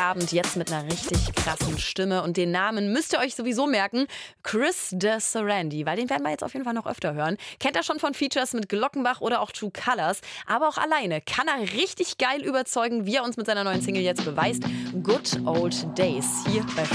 Feierabend jetzt mit einer richtig krassen Stimme. Und den Namen müsst ihr euch sowieso merken. Chris de Sarandí, weil den werden wir jetzt auf jeden Fall noch öfter hören. Kennt er schon von Features mit Glockenbach oder auch True Colors. Aber auch alleine kann er richtig geil überzeugen, wie er uns mit seiner neuen Single jetzt beweist. Good Old Days hier bei